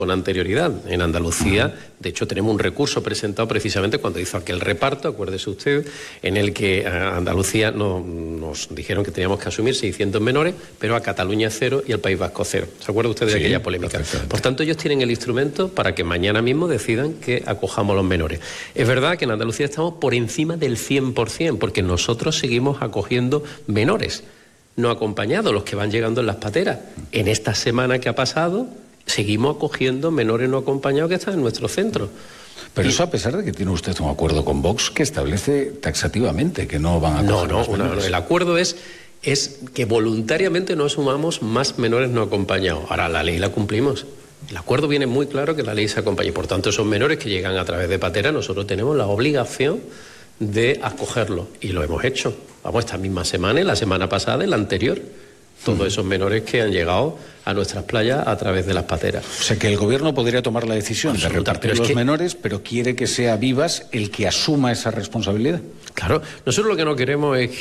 con anterioridad. En Andalucía, de hecho, tenemos un recurso presentado precisamente cuando hizo aquel reparto, acuérdese usted, en el que a Andalucía nos dijeron que teníamos que asumir 600 menores, pero a Cataluña 0 y al País Vasco 0. ¿Se acuerda usted de aquella polémica? Por tanto, ellos tienen el instrumento para que mañana mismo decidan que acojamos a los menores. Es verdad que en Andalucía estamos por encima del 100%, porque nosotros seguimos acogiendo menores no acompañados, los que van llegando en las pateras. En esta semana que ha pasado, seguimos acogiendo menores no acompañados que están en nuestro centro. Pero eso a pesar de que tiene usted un acuerdo con Vox que establece taxativamente que no van a acoger los menores. El acuerdo es que voluntariamente no asumamos más menores no acompañados. Ahora, la ley la cumplimos. El acuerdo viene muy claro que la ley se acompaña. Por tanto, esos menores que llegan a través de patera, nosotros tenemos la obligación de acogerlos. Y lo hemos hecho. Vamos, esta misma semana, y la semana pasada, y la anterior. Todos esos menores que han llegado a nuestras playas a través de las pateras. O sea que el gobierno podría tomar la decisión de repartir los menores, pero quiere que sea Vivas el que asuma esa responsabilidad. Claro, nosotros lo que no queremos es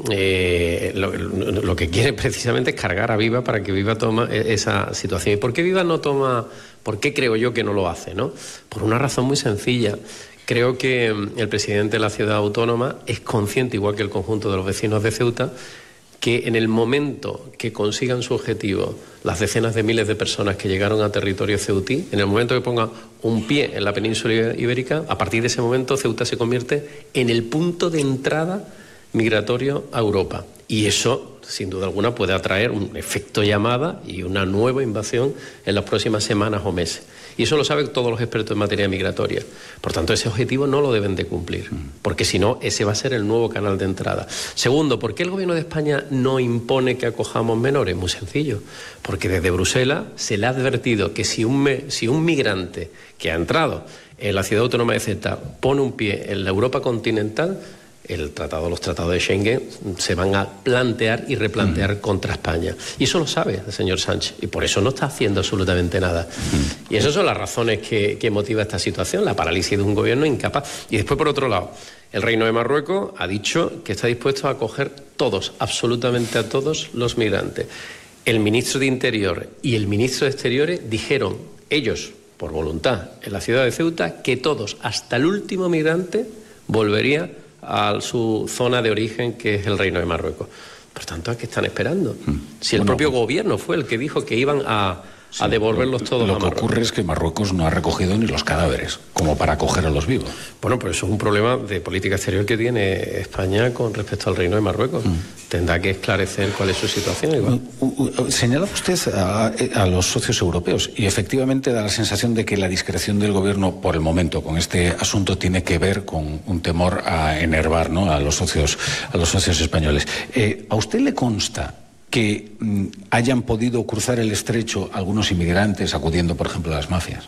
que lo que quiere precisamente es cargar a Vivas para que Vivas tome esa situación. ¿Y por qué Vivas no toma? ¿Por qué creo yo que no lo hace? ¿No? Por una razón muy sencilla. Creo que el presidente de la ciudad autónoma es consciente, igual que el conjunto de los vecinos de Ceuta, que en el momento que consigan su objetivo las decenas de miles de personas que llegaron a territorio ceutí, en el momento que ponga un pie en la península ibérica, a partir de ese momento Ceuta se convierte en el punto de entrada migratorio a Europa. Y eso, sin duda alguna, puede atraer un efecto llamada y una nueva invasión en las próximas semanas o meses. Y eso lo saben todos los expertos en materia migratoria. Por tanto, ese objetivo no lo deben de cumplir, porque si no, ese va a ser el nuevo canal de entrada. Segundo, ¿por qué el Gobierno de España no impone que acojamos menores? Muy sencillo, porque desde Bruselas se le ha advertido que si un migrante que ha entrado en la ciudad autónoma de Ceuta pone un pie en la Europa continental, los tratados de Schengen se van a plantear y replantear contra España. Y eso lo sabe el señor Sánchez, y por eso no está haciendo absolutamente nada. Y esas son las razones que motiva esta situación, la parálisis de un gobierno incapaz. Y después, por otro lado, el Reino de Marruecos ha dicho que está dispuesto a acoger absolutamente a todos los migrantes. El ministro de Interior y el ministro de Exteriores dijeron, ellos, por voluntad, en la ciudad de Ceuta, que todos, hasta el último migrante, volvería a su zona de origen, que es el Reino de Marruecos. Por tanto, ¿a qué están esperando? Si el propio gobierno fue el que dijo que iban a devolverlos todos a Marruecos. Lo que ocurre es que Marruecos no ha recogido ni los cadáveres, como para acoger a los vivos. Bueno, pero eso es un problema de política exterior que tiene España con respecto al Reino de Marruecos. Tendrá que esclarecer cuál es su situación. Igual. Señalaba usted a los socios europeos, y efectivamente da la sensación de que la discreción del gobierno, por el momento, con este asunto, tiene que ver con un temor a enervar, ¿no?, a los socios españoles. ¿A usted le consta que hayan podido cruzar el estrecho algunos inmigrantes acudiendo, por ejemplo, a las mafias?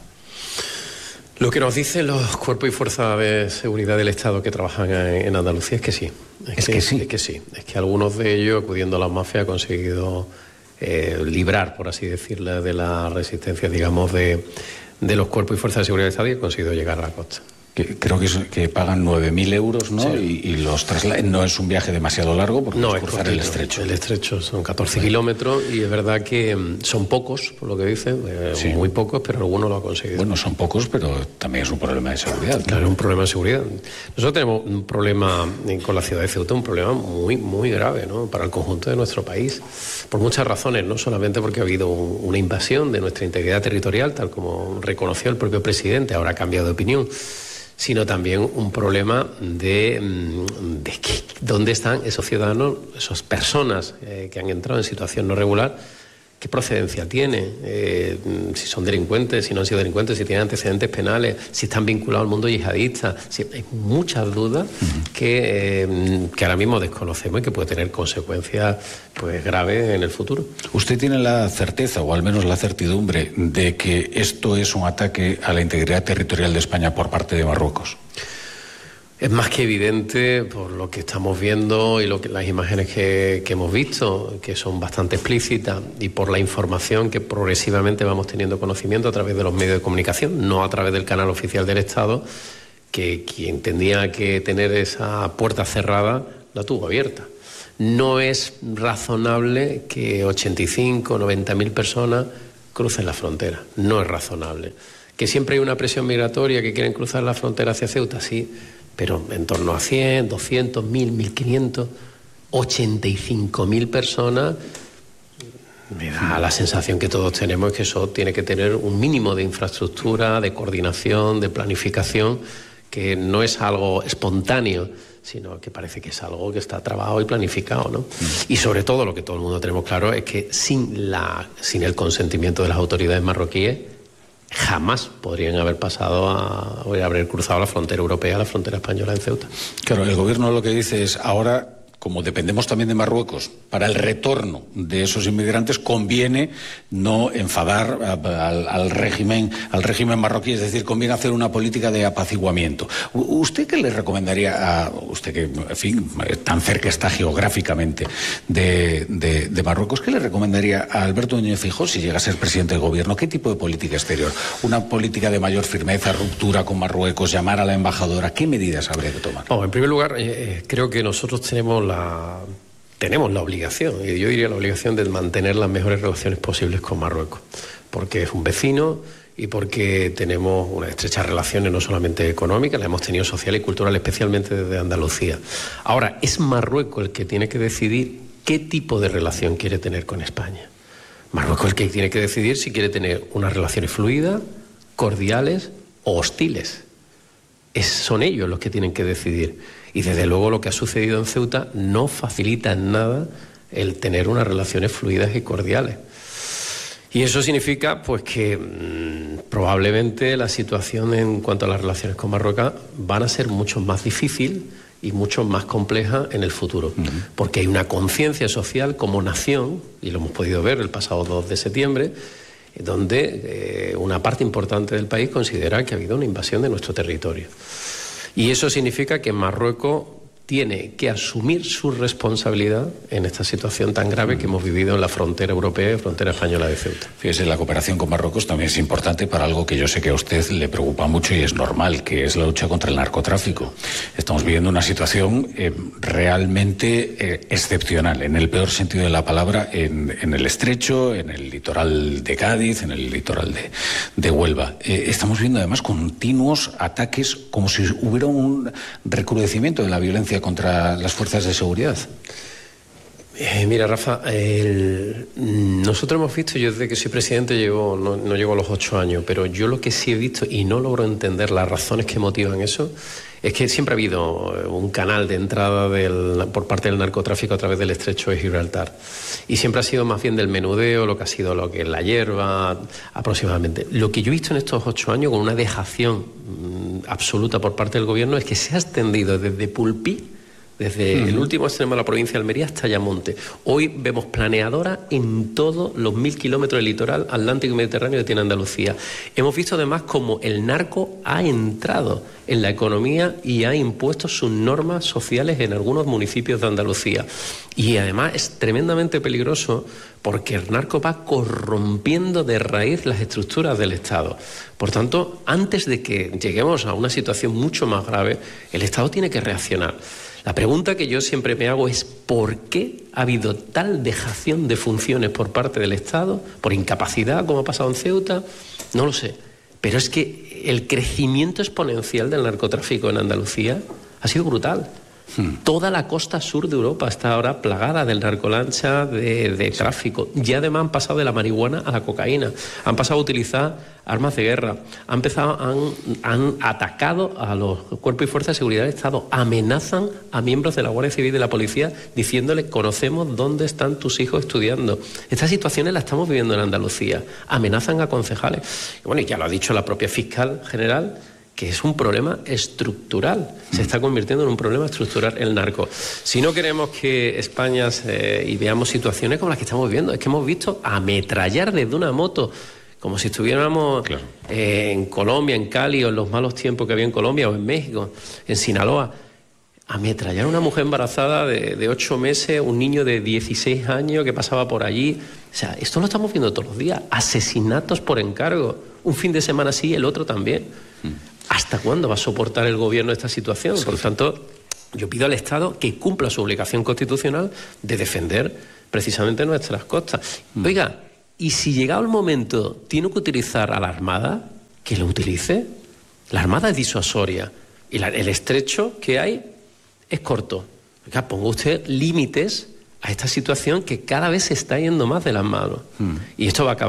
Lo que nos dicen los cuerpos y fuerzas de seguridad del Estado que trabajan en Andalucía es que sí. Es que algunos de ellos, acudiendo a las mafias, han conseguido librar, por así decirlo, de la resistencia, digamos, de los cuerpos y fuerzas de seguridad del Estado, y han conseguido llegar a la costa. Creo que pagan 9.000 euros, ¿no? Sí. Y los trasladan. No es un viaje demasiado largo, porque no es cruzar el estrecho. El estrecho son 14 kilómetros, y es verdad que son pocos, por lo que dicen, muy pocos, pero algunos lo han conseguido. Bueno, son pocos, pero también es un problema de seguridad, ¿no? Claro, es un problema de seguridad. Nosotros tenemos un problema con la ciudad de Ceuta, un problema muy, muy grave, ¿no?, para el conjunto de nuestro país, por muchas razones, no solamente porque ha habido una invasión de nuestra integridad territorial, tal como reconoció el propio presidente, ahora ha cambiado de opinión, sino también un problema de que, dónde están esos ciudadanos, esas personas que han entrado en situación no regular, qué procedencia tienen, si son delincuentes, si no han sido delincuentes, si tienen antecedentes penales, si están vinculados al mundo yihadista. Hay muchas dudas que ahora mismo desconocemos y que puede tener consecuencias pues graves en el futuro. ¿Usted tiene la certeza, o al menos la certidumbre, de que esto es un ataque a la integridad territorial de España por parte de Marruecos? Es más que evidente por lo que estamos viendo y las imágenes que hemos visto, que son bastante explícitas, y por la información que progresivamente vamos teniendo conocimiento a través de los medios de comunicación, no a través del canal oficial del Estado, que quien tenía que tener esa puerta cerrada la tuvo abierta. No es razonable que 85 o 90.000 personas crucen la frontera. No es razonable. Que siempre hay una presión migratoria, que quieren cruzar la frontera hacia Ceuta, sí, pero en torno a 100, 200, 1.000, 1.500, 85.000 personas, me da la sensación que todos tenemos es que eso tiene que tener un mínimo de infraestructura, de coordinación, de planificación, que no es algo espontáneo, sino que parece que es algo que está trabajado y planificado, ¿no? Y sobre todo, lo que todo el mundo tenemos claro es que sin el consentimiento de las autoridades marroquíes, jamás podrían haber haber cruzado la frontera europea, la frontera española en Ceuta. Claro, el gobierno lo que dice es, ahora, como dependemos también de Marruecos, para el retorno de esos inmigrantes conviene no enfadar al régimen marroquí, es decir, conviene hacer una política de apaciguamiento. ¿Usted qué le recomendaría a usted, que, en fin, tan cerca está geográficamente de Marruecos, qué le recomendaría a Alberto Núñez Feijóo si llega a ser presidente del gobierno? ¿Qué tipo de política exterior? ¿Una política de mayor firmeza, ruptura con Marruecos, llamar a la embajadora? ¿Qué medidas habría que tomar? En primer lugar, creo que nosotros tenemos la obligación, y yo diría la obligación, de mantener las mejores relaciones posibles con Marruecos, porque es un vecino y porque tenemos unas estrechas relaciones no solamente económicas, las hemos tenido social y cultural, especialmente desde Andalucía. Ahora, es Marruecos el que tiene que decidir qué tipo de relación quiere tener con España. Marruecos es el que tiene que decidir si quiere tener unas relaciones fluidas, cordiales o hostiles. Son ellos los que tienen que decidir. Y desde luego lo que ha sucedido en Ceuta no facilita en nada el tener unas relaciones fluidas y cordiales. Y eso significa pues que probablemente la situación en cuanto a las relaciones con Marruecos van a ser mucho más difícil y mucho más compleja en el futuro. Porque hay una conciencia social como nación, y lo hemos podido ver el pasado 2 de septiembre, donde una parte importante del país considera que ha habido una invasión de nuestro territorio. Y eso significa que Marruecos tiene que asumir su responsabilidad en esta situación tan grave que hemos vivido en la frontera europea y frontera española de Ceuta. Fíjese, la cooperación con Marruecos también es importante para algo que yo sé que a usted le preocupa mucho y es normal, que es la lucha contra el narcotráfico. Estamos viviendo una situación realmente excepcional, en el peor sentido de la palabra, en el Estrecho, en el litoral de Cádiz, en el litoral de Huelva. Estamos viendo además continuos ataques, como si hubiera un recrudecimiento de la violencia contra las fuerzas de seguridad. Mira, Rafa, nosotros hemos visto, yo desde que soy presidente no llego a los 8 años, pero yo lo que sí he visto, y no logro entender las razones que motivan eso, es que siempre ha habido un canal de entrada por parte del narcotráfico a través del Estrecho de Gibraltar. Y siempre ha sido más bien del menudeo, lo que ha sido lo que es la hierba, aproximadamente. Lo que yo he visto en estos 8 años, con una dejación absoluta por parte del gobierno, es que se ha extendido desde Pulpí, desde el último extremo de la provincia de Almería hasta Ayamonte. Hoy vemos planeadoras en todos los 1.000 kilómetros del litoral atlántico y mediterráneo que tiene Andalucía. Hemos visto además cómo el narco ha entrado en la economía y ha impuesto sus normas sociales en algunos municipios de Andalucía. Y además es tremendamente peligroso porque el narco va corrompiendo de raíz las estructuras del Estado. Por tanto, antes de que lleguemos a una situación mucho más grave, el Estado tiene que reaccionar. La pregunta que yo siempre me hago es ¿por qué ha habido tal dejación de funciones por parte del Estado? ¿Por incapacidad, como ha pasado en Ceuta? No lo sé. Pero es que el crecimiento exponencial del narcotráfico en Andalucía ha sido brutal. Toda la costa sur de Europa está ahora plagada del narcolancha, de tráfico. Y además han pasado de la marihuana a la cocaína. Han pasado a utilizar armas de guerra. Han atacado a los cuerpos y fuerzas de seguridad del Estado. Amenazan a miembros de la Guardia Civil y de la Policía diciéndole conocemos dónde están tus hijos estudiando. Estas situaciones las estamos viviendo en Andalucía. Amenazan a concejales. Y bueno, y ya lo ha dicho la propia fiscal general, que es un problema estructural. Se está convirtiendo en un problema estructural el narco. Si no queremos que España y veamos situaciones como las que estamos viviendo, es que hemos visto ametrallar desde una moto, como si estuviéramos en Colombia, en Cali, o en los malos tiempos que había en Colombia, o en México, en Sinaloa. Ametrallar a una mujer embarazada de 8 meses, un niño de 16 años que pasaba por allí. O sea, esto lo estamos viendo todos los días. Asesinatos por encargo. Un fin de semana sí, el otro también. ¿Hasta cuándo va a soportar el gobierno esta situación? Por lo tanto, yo pido al Estado que cumpla su obligación constitucional de defender precisamente nuestras costas. Oiga, Y si llegado el momento tiene que utilizar a la Armada, que lo utilice. La Armada es disuasoria y el estrecho que hay es corto. Oiga, ponga usted límites a esta situación que cada vez se está yendo más de las manos. Y esto va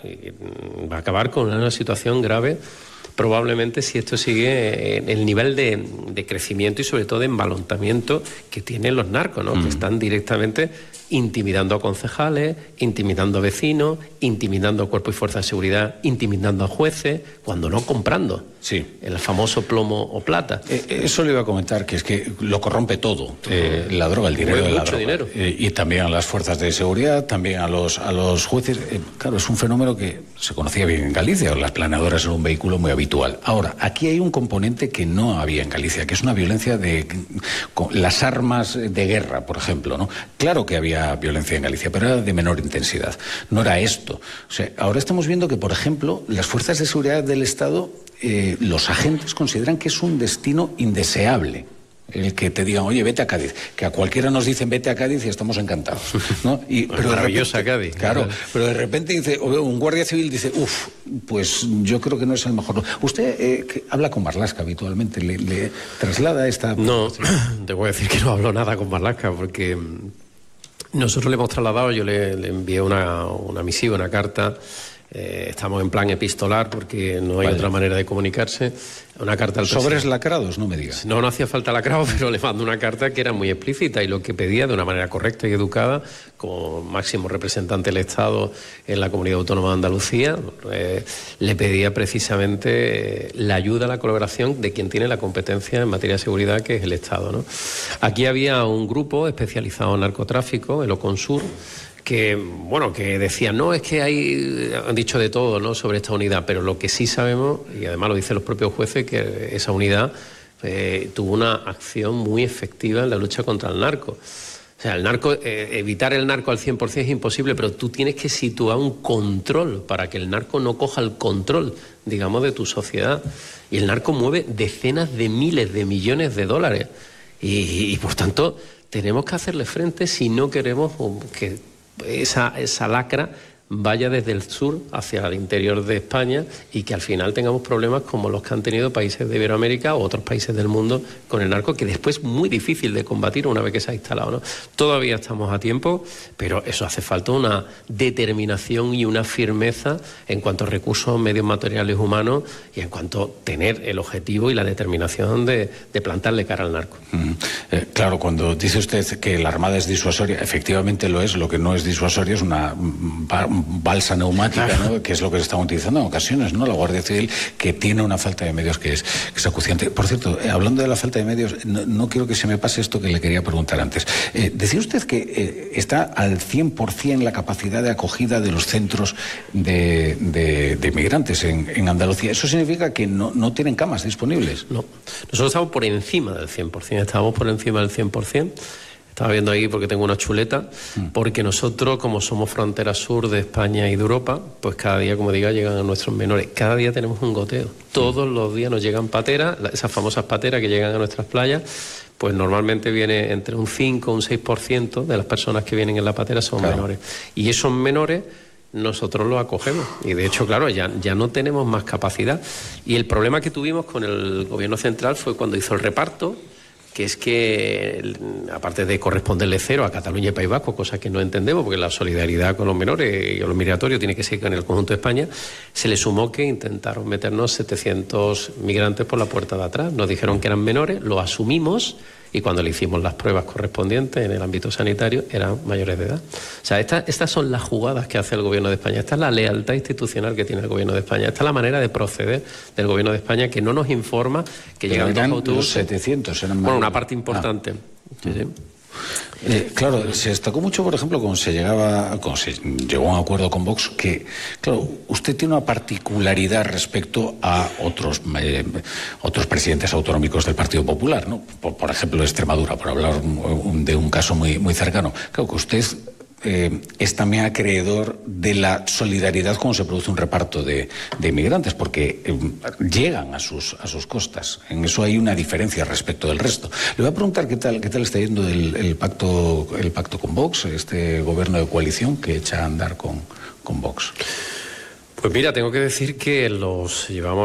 a acabar con una situación grave, probablemente, si esto sigue en el nivel de crecimiento y sobre todo de embalantamiento que tienen los narcos, ¿no? Que están directamente intimidando a concejales, intimidando a vecinos, intimidando a cuerpos y fuerzas de seguridad, intimidando a jueces, cuando no comprando. Sí. El famoso plomo o plata. Eso le iba a comentar, que es que lo corrompe todo. La droga, el dinero de la droga. Dinero. Y también a las fuerzas de seguridad, también a los jueces. Claro, es un fenómeno que se conocía bien en Galicia. Las planeadoras eran un vehículo muy habitual. Ahora, aquí hay un componente que no había en Galicia, que es una violencia con las armas de guerra, por ejemplo, ¿no? Claro que había violencia en Galicia, pero era de menor intensidad. No era esto. O sea, ahora estamos viendo que, por ejemplo, las fuerzas de seguridad del Estado, los agentes consideran que es un destino indeseable el que te digan, oye, vete a Cádiz, que a cualquiera nos dicen vete a Cádiz y estamos encantados, ¿no? Pero maravillosa Cádiz. Claro, pero de repente dice, un guardia civil dice, pues yo creo que no es el mejor. Usted que habla con Marlaska habitualmente, ¿le traslada esta...? No, te voy a decir que no hablo nada con Marlaska, porque nosotros le hemos trasladado, yo le envié una misiva, una carta. Estamos en plan epistolar porque no hay otra manera de comunicarse. Una carta al ¿Sobres lacrados? No me digas. No hacía falta lacrado, pero le mando una carta que era muy explícita y lo que pedía de una manera correcta y educada, como máximo representante del Estado en la Comunidad Autónoma de Andalucía, le pedía precisamente la ayuda, la colaboración de quien tiene la competencia en materia de seguridad, que es el Estado, ¿no? Aquí había un grupo especializado en narcotráfico, el Oconsur, que decían, no, es que han dicho de todo, ¿no?, sobre esta unidad, pero lo que sí sabemos, y además lo dicen los propios jueces, que esa unidad tuvo una acción muy efectiva en la lucha contra el narco. O sea, evitar el narco al 100% es imposible, pero tú tienes que situar un control para que el narco no coja el control, digamos, de tu sociedad. Y el narco mueve decenas de miles de millones de dólares. Y por tanto, tenemos que hacerle frente si no queremos que esa lacra vaya desde el sur hacia el interior de España y que al final tengamos problemas como los que han tenido países de Iberoamérica o otros países del mundo con el narco, que después es muy difícil de combatir una vez que se ha instalado, ¿no? Todavía estamos a tiempo, pero eso hace falta una determinación y una firmeza en cuanto a recursos, medios materiales, humanos, y en cuanto a tener el objetivo y la determinación de plantarle cara al narco. Claro, cuando dice usted que la Armada es disuasoria, efectivamente lo es. Lo que no es disuasorio es una balsa neumática, claro, ¿no?, que es lo que se está utilizando en ocasiones, ¿no? La Guardia Civil, que tiene una falta de medios que es acuciante. Por cierto, hablando de la falta de medios, no quiero que se me pase esto que le quería preguntar antes. Decía usted que está al 100% la capacidad de acogida de los centros de migrantes en Andalucía. ¿Eso significa que no tienen camas disponibles? No, nosotros estamos por encima del 100%, estamos por encima del 100%. Estaba viendo ahí porque tengo una chuleta, porque nosotros, como somos frontera sur de España y de Europa, pues cada día, como diga, llegan a nuestros menores. Cada día tenemos un goteo. Todos los días nos llegan pateras, esas famosas pateras que llegan a nuestras playas, pues normalmente viene entre un 5 o un 6% de las personas que vienen en la patera son menores. Y esos menores nosotros los acogemos. Y de hecho, claro, ya no tenemos más capacidad. Y el problema que tuvimos con el gobierno central fue cuando hizo el reparto, que es que, aparte de corresponderle cero a Cataluña y País Vasco, cosa que no entendemos, porque la solidaridad con los menores y los migratorios tiene que ser en el conjunto de España, se le sumó que intentaron meternos 700 migrantes por la puerta de atrás. Nos dijeron que eran menores, lo asumimos, y cuando le hicimos las pruebas correspondientes en el ámbito sanitario, eran mayores de edad. O sea, estas son las jugadas que hace el Gobierno de España. Esta es la lealtad institucional que tiene el Gobierno de España. Esta es la manera de proceder del Gobierno de España, que no nos informa que llegan dos autobuses. Los 700 eran bueno, una parte importante. Sí. Claro, se destacó mucho, por ejemplo, cuando se llegó a un acuerdo con Vox, que, claro, usted tiene una particularidad respecto a otros presidentes autonómicos del Partido Popular, ¿no? Por ejemplo, de Extremadura, por hablar de un caso muy, muy cercano. Claro que usted es también acreedor de la solidaridad cuando se produce un reparto de inmigrantes, porque llegan a sus costas. En eso hay una diferencia respecto del resto. Le voy a preguntar qué tal está yendo el pacto con Vox, este gobierno de coalición que echa a andar con con Vox? Pues mira, tengo que decir que los llevamos